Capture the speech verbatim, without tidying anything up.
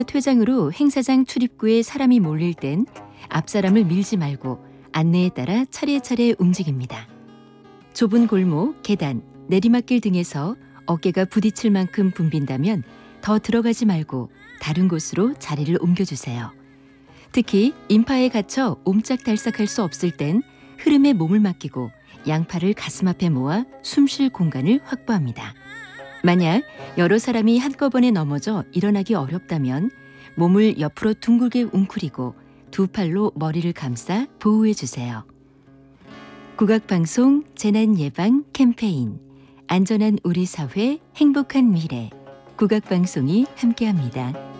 퇴장으로 행사장 출입구에 사람이 몰릴 땐 앞사람을 밀지 말고 안내에 따라 차례차례 움직입니다. 좁은 골목, 계단, 내리막길 등에서 어깨가 부딪힐 만큼 붐빈다면 더 들어가지 말고 다른 곳으로 자리를 옮겨주세요. 특히 인파에 갇혀 옴짝달싹할 수 없을 땐 흐름에 몸을 맡기고 양팔을 가슴 앞에 모아 숨 쉴 공간을 확보합니다. 만약 여러 사람이 한꺼번에 넘어져 일어나기 어렵다면 몸을 옆으로 둥글게 웅크리고 두 팔로 머리를 감싸 보호해 주세요. 국악방송 재난예방 캠페인 안전한 우리 사회 행복한 미래 국악방송이 함께합니다.